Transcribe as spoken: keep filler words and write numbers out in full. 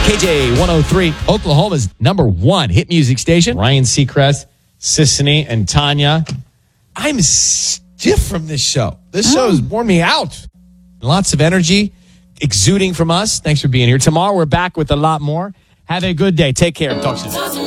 K J one oh three, Oklahoma's number one hit music station. Ryan Seacrest, Sissany, and Tanya. I'm stiff from this show. This show has worn me out. Lots of energy exuding from us. Thanks for being here. Tomorrow we're back with a lot more. Have a good day. Take care. Talk soon.